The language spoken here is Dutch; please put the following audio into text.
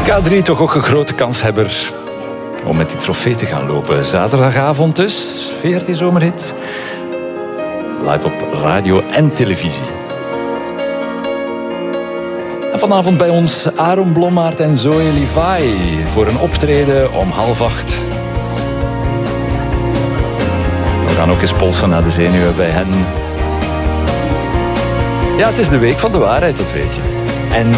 K3 toch ook een grote kanshebber om met die trofee te gaan lopen. Zaterdagavond dus, VRT Zomerhit. Live op radio en televisie. En vanavond bij ons Aaron Blommaert en Zoe Levi voor een optreden om 7:30. We gaan ook eens polsen naar de zenuwen bij hen. Ja, het is de week van de waarheid, dat weet je. En